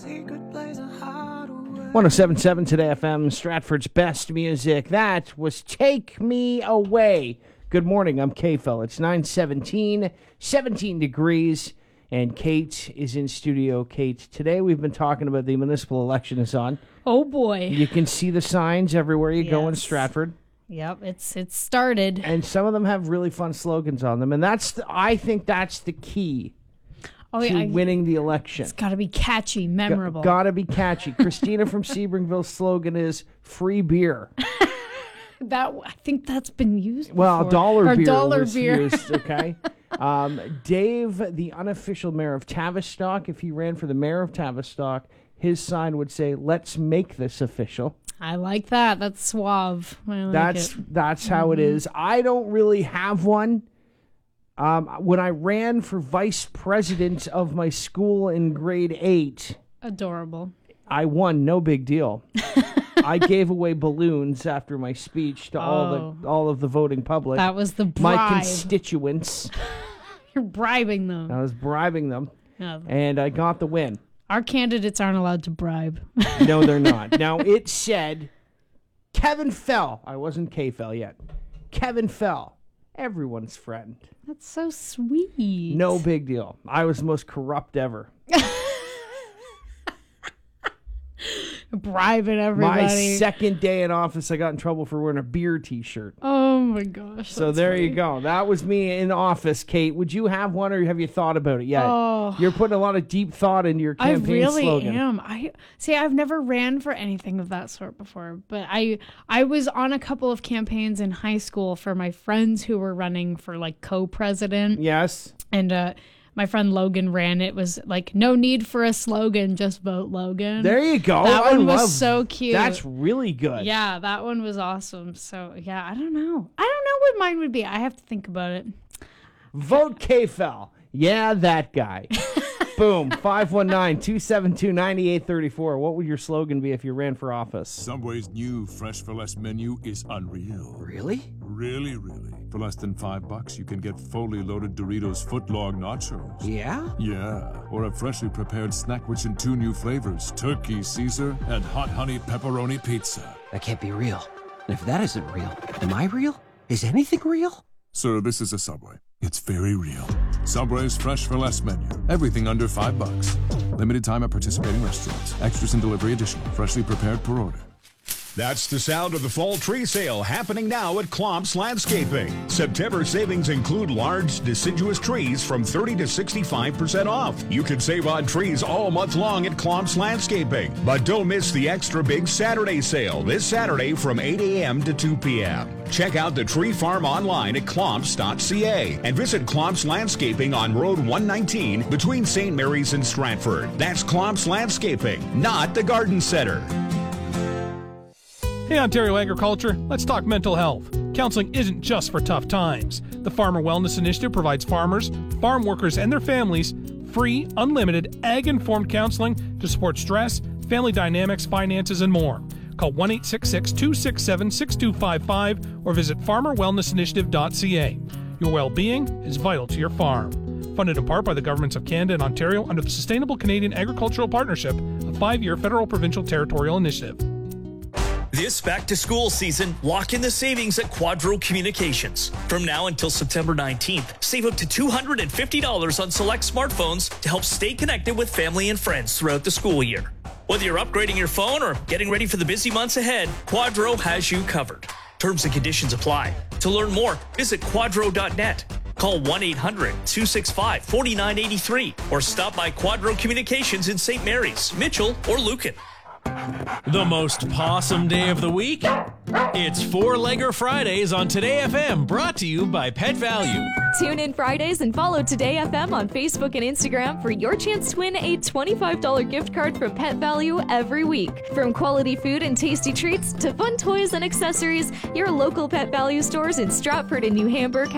107.7 Today FM, Stratford's best music. That was Take Me Away. Good morning, I'm K-Fel. It's 9:17, 17 degrees, and Kate is in studio. Kate, today we've been talking about the municipal election is on. Oh, boy. You can see the signs everywhere you go in Stratford. Yep, it's started. And some of them have really fun slogans on them, and I think that's the key to winning the election. It's got to be catchy, memorable. Got to be catchy. Christina from Sebringville's slogan is free beer. I think that's been used before. Well, dollar was beer. used, okay? Dave, the unofficial mayor of Tavistock, if he ran for the mayor of Tavistock, his sign would say, "Let's make this official." I like that. That's suave. That's how it is. I don't really have one. When I ran for vice president of my school in grade 8, adorable, I won. No big deal. I gave away balloons after my speech to all of the voting public. That was the bribe. My constituents. You're bribing them. I was bribing them, and I got the win. Our candidates aren't allowed to bribe. No, they're not. Now, it said Kevin Fell. I wasn't K-Fel yet. Kevin Fell. Everyone's friend. That's so sweet. No big deal. I was the most corrupt ever. Bribing everybody. My second day in office, I got in trouble for wearing a beer t-shirt. Oh, my gosh. So there you go. That was me in office, Kate. Would you have one, or have you thought about it yet? Oh. You're putting a lot of deep thought into your campaign slogan. I really am. I've never ran for anything of that sort before, but I was on a couple of campaigns in high school for my friends who were running for, like, co-president. Yes. And, my friend Logan ran. It was like, no need for a slogan, just vote Logan. There you go. That one was so cute. That's really good. Yeah, that one was awesome. So, yeah, I don't know. I don't know what mine would be. I have to think about it. Vote K-Fel. Yeah, that guy. Boom. 519-272-9834. What would your slogan be if you ran for office? Subway's new Fresh for Less menu is unreal. Really? Really, really. For less than $5, you can get fully loaded Doritos footlong nachos. Yeah? Yeah. Or a freshly prepared snack rich in 2 new flavors, Turkey Caesar and Hot Honey Pepperoni Pizza. That can't be real. And if that isn't real, am I real? Is anything real? Sir, this is a Subway. It's very real. Subway's Fresh for Less menu. Everything under $5. Limited time at participating restaurants. Extras and delivery additional. Freshly prepared per order. That's the sound of the fall tree sale happening now at Klomps Landscaping. September savings include large deciduous trees from 30 to 65% off. You can save on trees all month long at Klomps Landscaping. But don't miss the extra big Saturday sale this Saturday from 8 a.m. to 2 p.m. Check out the tree farm online at klomps.ca and visit Klomps Landscaping on Road 119 between St. Mary's and Stratford. That's Klomps Landscaping, not the Garden Center. Hey, Ontario Agriculture, let's talk mental health. Counseling isn't just for tough times. The Farmer Wellness Initiative provides farmers, farm workers, and their families free, unlimited, ag-informed counseling to support stress, family dynamics, finances, and more. Call 1-866-267-6255 or visit farmerwellnessinitiative.ca. Your well-being is vital to your farm. Funded in part by the governments of Canada and Ontario under the Sustainable Canadian Agricultural Partnership, a 5-year federal provincial territorial initiative. This back-to-school season, lock in the savings at Quadro Communications. From now until September 19th, save up to $250 on select smartphones to help stay connected with family and friends throughout the school year. Whether you're upgrading your phone or getting ready for the busy months ahead, Quadro has you covered. Terms and conditions apply. To learn more, visit quadro.net. Call 1-800-265-4983 or stop by Quadro Communications in St. Mary's, Mitchell, or Lucan. The most possum day of the week? It's Four-Legger Fridays on Today FM, brought to you by Pet Value. Tune in Fridays and follow Today FM on Facebook and Instagram for your chance to win a $25 gift card from Pet Value every week. From quality food and tasty treats to fun toys and accessories, your local Pet Value stores in Stratford and New Hamburg